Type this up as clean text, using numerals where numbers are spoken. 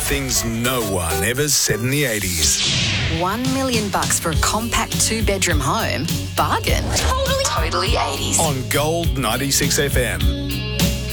things no one ever said in the 80s. $1 million for a compact 2-bedroom home? Bargain. Totally 80s. On Gold 96 FM.